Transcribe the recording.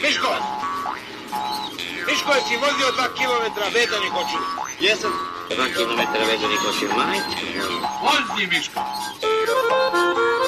Miško! Miško, jesi vozio 2 kilometra vezani kočiju? Jesam. 2 kilometra vezani kočiju, majke. Vozi, Miško!